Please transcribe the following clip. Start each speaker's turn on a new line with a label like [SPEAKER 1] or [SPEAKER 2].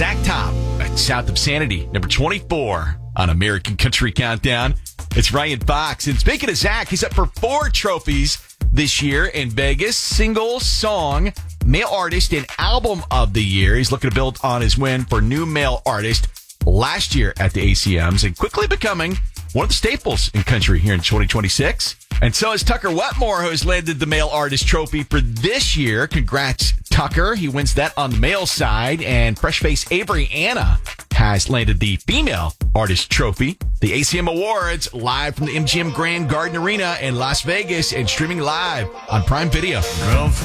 [SPEAKER 1] Zach Top at South of Sanity, number 24 on American Country Countdown. It's Ryan Fox. And speaking of Zach, he's up for 4 trophies this year in Vegas. Single, song, male artist, and album of the year. He's looking to build on his win for new male artist last year at the ACMs and quickly becoming one of the staples in country here in 2026. And so is Tucker Wetmore, who has landed the male artist trophy for this year. Congrats, Tucker. He wins that on the male side. And fresh face Avery Anna has landed the female artist trophy. The ACM Awards live from the MGM Grand Garden Arena in Las Vegas and streaming live on Prime Video.